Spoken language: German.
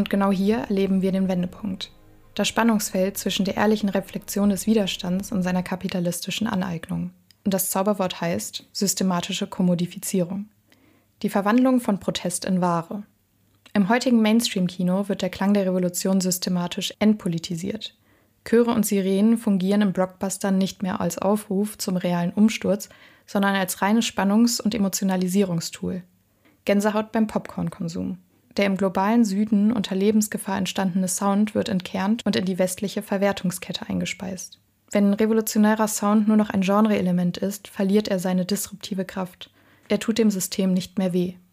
Und genau hier erleben wir den Wendepunkt. Das Spannungsfeld zwischen der ehrlichen Reflexion des Widerstands und seiner kapitalistischen Aneignung. Und das Zauberwort heißt systematische Kommodifizierung. Die Verwandlung von Protest in Ware. Im heutigen Mainstream-Kino wird der Klang der Revolution systematisch entpolitisiert. Chöre und Sirenen fungieren im Blockbuster nicht mehr als Aufruf zum realen Umsturz, sondern als reines Spannungs- und Emotionalisierungstool. Gänsehaut beim Popcorn-Konsum. Der im globalen Süden unter Lebensgefahr entstandene Sound wird entkernt und in die westliche Verwertungskette eingespeist. Wenn revolutionärer Sound nur noch ein Genre-Element ist, verliert er seine disruptive Kraft. Er tut dem System nicht mehr weh.